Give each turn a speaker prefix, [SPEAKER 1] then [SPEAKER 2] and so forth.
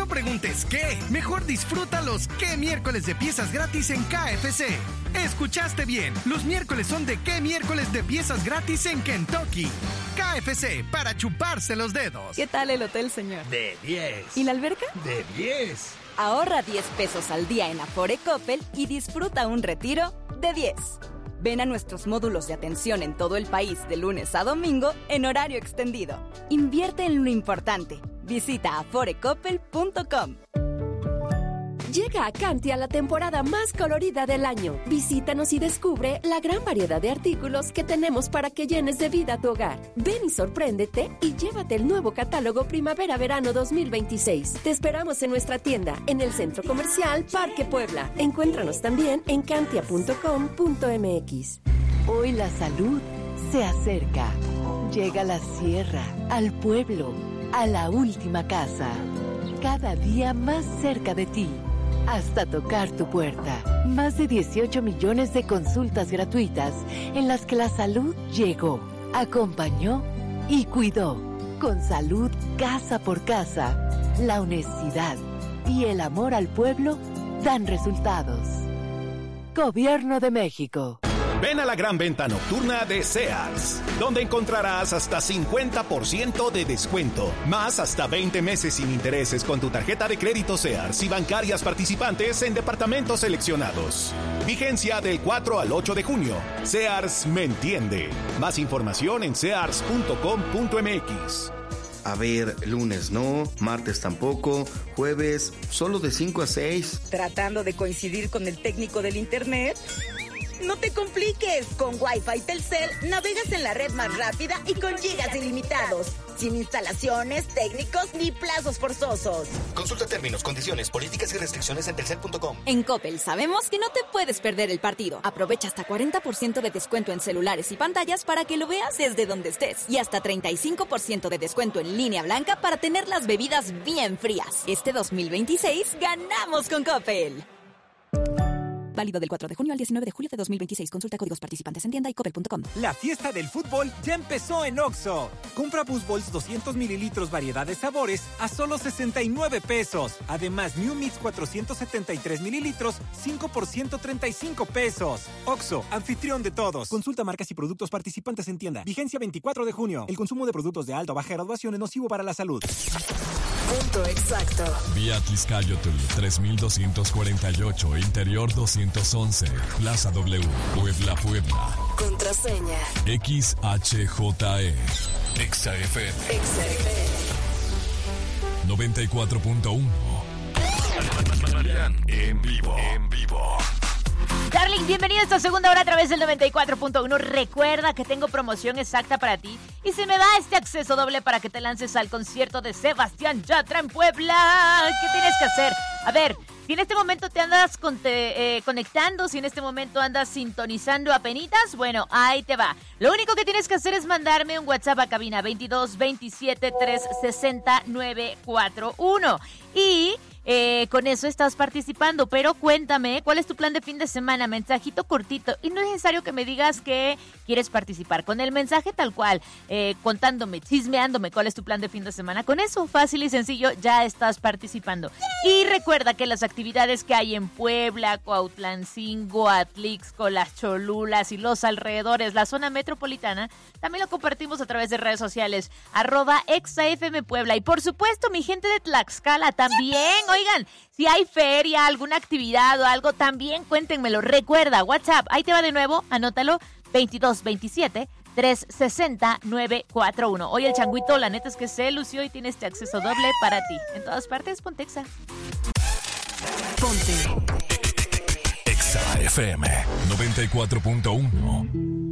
[SPEAKER 1] No preguntes qué, mejor disfruta los qué miércoles de piezas gratis en KFC. Escuchaste bien, los miércoles son de qué miércoles de piezas gratis en Kentucky. KFC, para chuparse los dedos.
[SPEAKER 2] ¿Qué tal el hotel, señor?
[SPEAKER 3] De 10.
[SPEAKER 2] ¿Y la alberca?
[SPEAKER 3] De 10.
[SPEAKER 2] Ahorra 10 pesos al día en Afore Coppel y disfruta un retiro de 10. Ven a nuestros módulos de atención en todo el país de lunes a domingo en horario extendido. Invierte en lo importante. Visita aforecoppel.com.
[SPEAKER 4] Llega a Cantia la temporada más colorida del año. Visítanos y descubre la gran variedad de artículos que tenemos para que llenes de vida tu hogar. Ven y sorpréndete y llévate el nuevo catálogo Primavera-Verano 2026. Te esperamos en nuestra tienda, en el Centro Comercial Parque Puebla. Encuéntranos también en cantia.com.mx.
[SPEAKER 5] Hoy la salud se acerca. Llega a la sierra, al pueblo, a la última casa. Cada día más cerca de ti. Hasta tocar tu puerta. Más de 18 millones de consultas gratuitas en las que la salud llegó, acompañó y cuidó. Con salud casa por casa, la honestidad y el amor al pueblo dan resultados. Gobierno de México.
[SPEAKER 6] Ven a la gran venta nocturna de Sears, donde encontrarás hasta 50% de descuento, más hasta 20 meses sin intereses con tu tarjeta de crédito Sears y bancarias participantes en departamentos seleccionados. Vigencia del 4 al 8 de junio. Sears me entiende. Más información en sears.com.mx.
[SPEAKER 7] A ver, lunes no, martes tampoco, jueves solo de 5 a 6.
[SPEAKER 8] ¿Tratando de coincidir con el técnico del internet? No te compliques, con Wi-Fi Telcel navegas en la red más rápida y con gigas ilimitados, sin instalaciones, técnicos ni plazos forzosos.
[SPEAKER 9] Consulta términos, condiciones, políticas y restricciones en telcel.com.
[SPEAKER 2] En Coppel sabemos que no te puedes perder el partido. Aprovecha hasta 40% de descuento en celulares y pantallas para que lo veas desde donde estés. Y hasta 35% de descuento en línea blanca para tener las bebidas bien frías. Este 2026 ganamos con Coppel. Válido del 4 de junio al 19 de julio de 2026. Consulta códigos participantes en tienda y coppel.com.
[SPEAKER 10] La fiesta del fútbol ya empezó en Oxxo. Compra Boost Balls 200 mililitros variedad de sabores a solo 69 pesos. Además, New Mix 473 mililitros, 5 por 135 pesos. Oxxo, anfitrión de todos. Consulta marcas y productos participantes en tienda. Vigencia 24 de junio. El consumo de productos de alta o baja graduación es nocivo para la salud.
[SPEAKER 11] Punto exacto.
[SPEAKER 12] Vía Tizcayotl 3248, Interior 211, Plaza W, Puebla, Puebla.
[SPEAKER 11] Contraseña
[SPEAKER 12] XHJE. XFM 94.1. En vivo.
[SPEAKER 13] Darling, bienvenido a esta segunda hora a través del 94.1. Recuerda que tengo promoción exacta para ti. Y si me da este acceso doble para que te lances al concierto de Sebastián Yatra en Puebla, ¿qué tienes que hacer? A ver, si en este momento te andas conectando, si en este momento andas sintonizando apenitas, bueno, ahí te va. Lo único que tienes que hacer es mandarme un WhatsApp a cabina 22 27 360 941. Y con eso estás participando, pero cuéntame, ¿cuál es tu plan de fin de semana? Mensajito cortito, y no es necesario que me digas que quieres participar. Con el mensaje tal cual, contándome, chismeándome cuál es tu plan de fin de semana. Con eso, fácil y sencillo, ya estás participando. Y recuerda que las actividades que hay en Puebla, Cuautlancingo, Atlixco, Las Cholulas y los alrededores, la zona metropolitana, también lo compartimos a través de redes sociales, @ExaFM Puebla. Y por supuesto, mi gente de Tlaxcala también. Oigan, si hay feria, alguna actividad o algo, también cuéntenmelo. Recuerda, WhatsApp, ahí te va de nuevo, anótalo, 22 27 360 941. Hoy el changuito, la neta es que se lució y tiene este acceso doble para ti. En todas partes, ponte Exa.
[SPEAKER 5] Ponte
[SPEAKER 12] Exa FM 94.1.